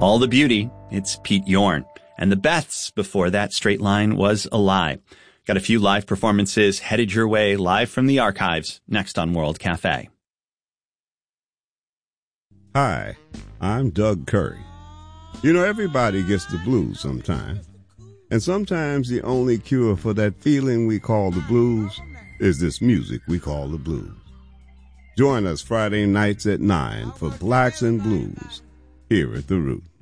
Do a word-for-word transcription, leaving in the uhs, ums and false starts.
All the Beauty, it's Pete Yorn. And the Beths before that, Straight Line was a Lie. Got a few live performances headed your way live from the archives next on World Cafe. Hi, I'm Doug Curry. You know, everybody gets the blues sometime. And sometimes the only cure for that feeling we call the blues is this music we call the blues. Join us Friday nights at nine for Blacks and Blues here at The Root.